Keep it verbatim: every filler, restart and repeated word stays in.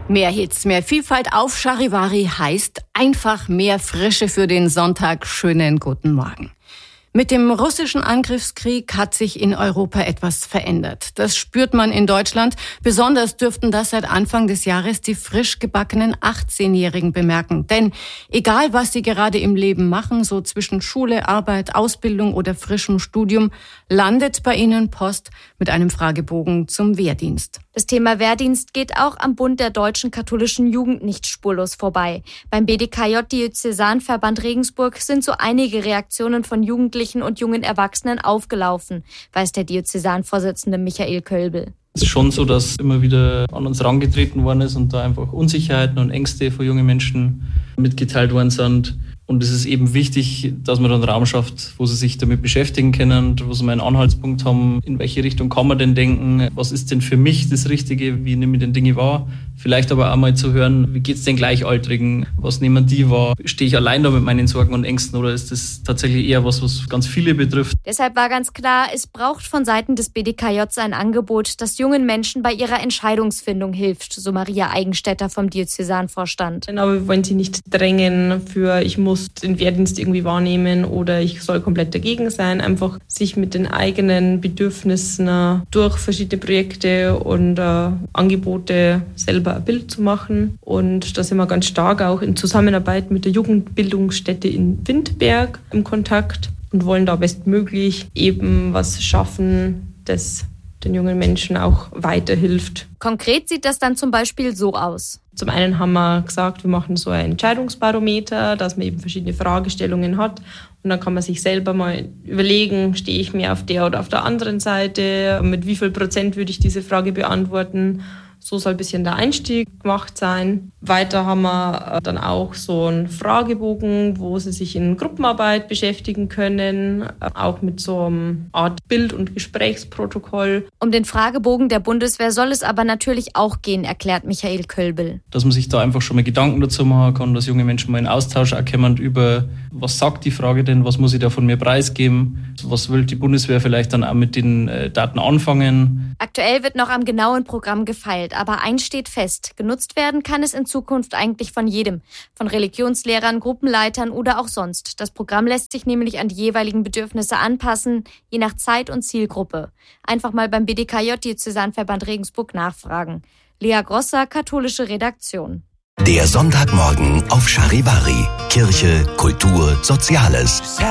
Mehr Hits, mehr Vielfalt auf Charivari heißt einfach mehr Frische für den Sonntag. Schönen guten Morgen. Mit dem russischen Angriffskrieg hat sich in Europa etwas verändert. Das spürt man in Deutschland. Besonders dürften das seit Anfang des Jahres die frisch gebackenen achtzehnjährigen bemerken. Denn egal, was sie gerade im Leben machen, so zwischen Schule, Arbeit, Ausbildung oder frischem Studium, landet bei ihnen Post mit einem Fragebogen zum Wehrdienst. Das Thema Wehrdienst geht auch am Bund der deutschen katholischen Jugend nicht spurlos vorbei. Beim B D K J-Diözesanverband Regensburg sind so einige Reaktionen von Jugendlichen und jungen Erwachsenen aufgelaufen, weiß der Diözesanvorsitzende Michael Kölbel. Es ist schon so, dass immer wieder an uns herangetreten worden ist und da einfach Unsicherheiten und Ängste von jungen Menschen mitgeteilt worden sind. Und es ist eben wichtig, dass man dann einen Raum schafft, wo sie sich damit beschäftigen können, wo sie mal einen Anhaltspunkt haben, in welche Richtung kann man denn denken, was ist denn für mich das Richtige, wie nehme ich denn Dinge wahr. Vielleicht aber auch mal zu hören, wie geht's den Gleichaltrigen, was nehmen die wahr? Stehe ich allein da mit meinen Sorgen und Ängsten oder ist das tatsächlich eher was, was ganz viele betrifft? Deshalb war ganz klar, es braucht von Seiten des B D K J ein Angebot, das jungen Menschen bei ihrer Entscheidungsfindung hilft, so Maria Eigenstädter vom Diözesanvorstand. Aber wir wollen sie nicht drängen für, ich muss den Wehrdienst irgendwie wahrnehmen oder ich soll komplett dagegen sein. Einfach sich mit den eigenen Bedürfnissen durch verschiedene Projekte und äh, Angebote selber ein Bild zu machen. Und da sind wir ganz stark auch in Zusammenarbeit mit der Jugendbildungsstätte in Windberg im Kontakt und wollen da bestmöglich eben was schaffen, das den jungen Menschen auch weiterhilft. Konkret sieht das dann zum Beispiel so aus. Zum einen haben wir gesagt, wir machen so ein Entscheidungsbarometer, dass man eben verschiedene Fragestellungen hat. Und dann kann man sich selber mal überlegen, stehe ich mehr auf der oder auf der anderen Seite? Mit wie viel Prozent würde ich diese Frage beantworten? So soll ein bisschen der Einstieg gemacht sein. Weiter haben wir dann auch so einen Fragebogen, wo sie sich in Gruppenarbeit beschäftigen können, auch mit so einer Art Bild- und Gesprächsprotokoll. Um den Fragebogen der Bundeswehr soll es aber natürlich auch gehen, erklärt Michael Kölbel. Dass man sich da einfach schon mal Gedanken dazu machen kann, dass junge Menschen mal in Austausch auch kommen über, was sagt die Frage denn, was muss ich da von mir preisgeben, was will die Bundeswehr vielleicht dann auch mit den Daten anfangen. Aktuell wird noch am genauen Programm gefeilt, aber eins steht fest, genutzt werden kann es in Zukunft eigentlich von jedem, von Religionslehrern, Gruppenleitern oder auch sonst. Das Programm lässt sich nämlich an die jeweiligen Bedürfnisse anpassen, je nach Zeit und Zielgruppe. Einfach mal beim B D K J-Diözesanverband Regensburg nachfragen. Lea Grosser, katholische Redaktion. Der Sonntagmorgen auf Charivari. Kirche, Kultur, Soziales.